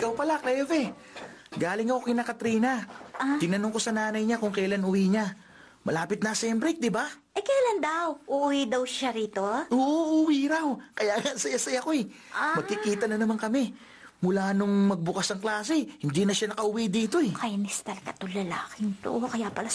ikaw pala, Cleve. Galing ako kina Katrina. Tinanong ko sa nanay niya kung kailan uwi niya. Malapit na sem break, di ba? Eh, kailan daw? Uuwi daw siya rito? Oo, uwi raw. Kaya nga saya-saya ko eh. Magkikita na naman kami. Mula nung magbukas ang klase, hindi na siya nakauwi dito eh. Kainis talaga itong lalaking to. Kaya pala